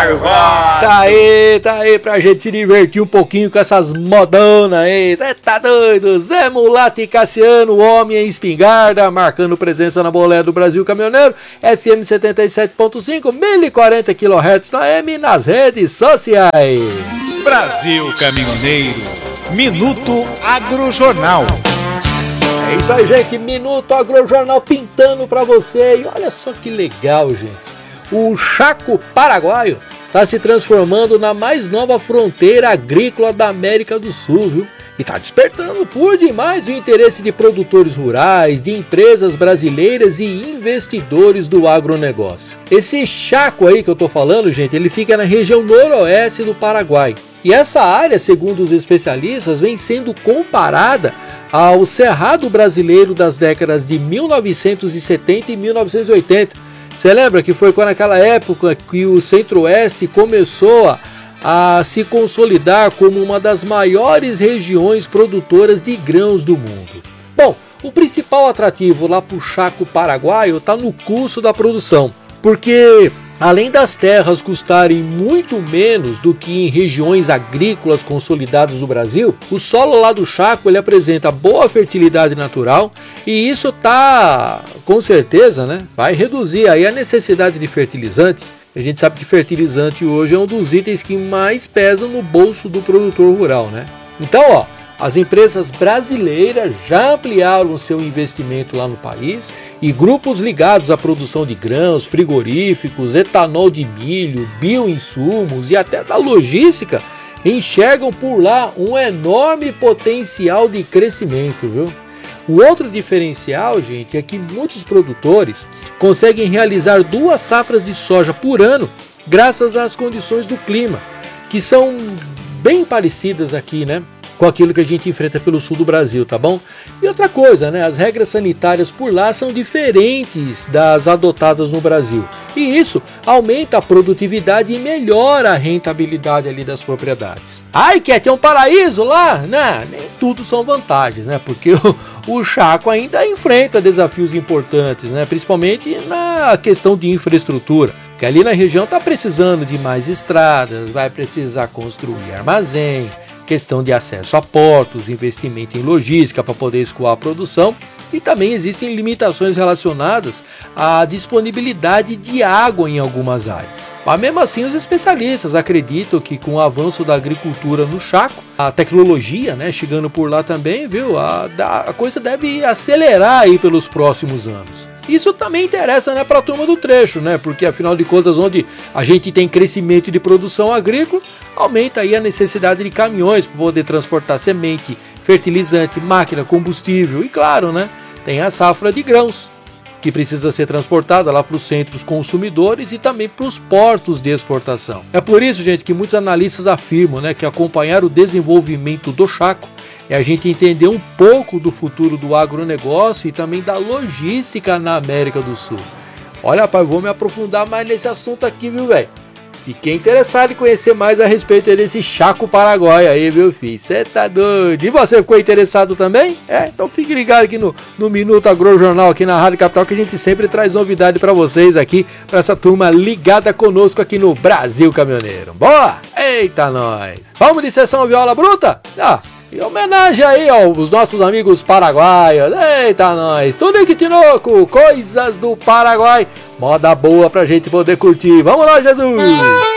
marvado. Tá aí pra gente se divertir um pouquinho com essas modonas aí. Cê tá doido? Zé Mulato e Cassiano, o homem em espingarda, marcando presença na boleia do Brasil Caminhoneiro, FM 77.5, 1040 kHz na AM, nas redes sociais. Brasil Caminhoneiro, Minuto Agrojornal. É isso aí, gente, Minuto Agrojornal pintando pra você. E olha só que legal, gente. O Chaco paraguaio está se transformando na mais nova fronteira agrícola da América do Sul, viu? E está despertando por demais o interesse de produtores rurais, de empresas brasileiras e investidores do agronegócio. Esse Chaco aí que eu tô falando, gente, ele fica na região noroeste do Paraguai. E essa área, segundo os especialistas, vem sendo comparada ao Cerrado brasileiro das décadas de 1970 e 1980. Você lembra que foi quando naquela época que o Centro-Oeste começou a se consolidar como uma das maiores regiões produtoras de grãos do mundo? Bom, o principal atrativo lá para o Chaco paraguaio está no custo da produção, porque além das terras custarem muito menos do que em regiões agrícolas consolidadas do Brasil, o solo lá do Chaco ele apresenta boa fertilidade natural e isso com certeza, né, vai reduzir aí a necessidade de fertilizante. A gente sabe que fertilizante hoje é um dos itens que mais pesam no bolso do produtor rural, né? Então, as empresas brasileiras já ampliaram seu investimento lá no país e grupos ligados à produção de grãos, frigoríficos, etanol de milho, bioinsumos e até da logística enxergam por lá um enorme potencial de crescimento, viu? O outro diferencial, gente, é que muitos produtores conseguem realizar 2 safras de soja por ano graças às condições do clima, que são bem parecidas aqui, né, com aquilo que a gente enfrenta pelo sul do Brasil, tá bom? E outra coisa, né, as regras sanitárias por lá são diferentes das adotadas no Brasil. E isso aumenta a produtividade e melhora a rentabilidade ali das propriedades. Ai, quer ter um paraíso lá? Não, nem tudo são vantagens, né? Porque o Chaco ainda enfrenta desafios importantes, né? Principalmente na questão de infraestrutura. Que ali na região está precisando de mais estradas, vai precisar construir armazém, questão de acesso a portos, investimento em logística para poder escoar a produção e também existem limitações relacionadas à disponibilidade de água em algumas áreas. Mas mesmo assim os especialistas acreditam que com o avanço da agricultura no Chaco, a tecnologia, né, chegando por lá também, viu, a coisa deve acelerar aí pelos próximos anos. Isso também interessa, né, para a turma do trecho, né? Porque afinal de contas, onde a gente tem crescimento de produção agrícola, aumenta aí a necessidade de caminhões para poder transportar semente, fertilizante, máquina, combustível e claro, né, tem a safra de grãos que precisa ser transportada lá para os centros consumidores e também para os portos de exportação. É por isso, gente, que muitos analistas afirmam, né, que acompanhar o desenvolvimento do Chaco é a gente entender um pouco do futuro do agronegócio e também da logística na América do Sul. Olha, rapaz, vou me aprofundar mais nesse assunto aqui, viu, velho? Fiquei interessado em conhecer mais a respeito desse Chaco paraguaio aí, viu, filho? Você tá doido? E você ficou interessado também? Então fique ligado aqui no Minuto Agrojornal aqui na Rádio Capital, que a gente sempre traz novidade pra vocês aqui, pra essa turma ligada conosco aqui no Brasil Caminhoneiro. Boa? Eita, nós! Vamos de sessão viola bruta? Em homenagem aí aos nossos amigos paraguaios. Eita, nós! Tudo em Quitinoco, coisas do Paraguai. Moda boa pra gente poder curtir. Vamos lá, Jesus!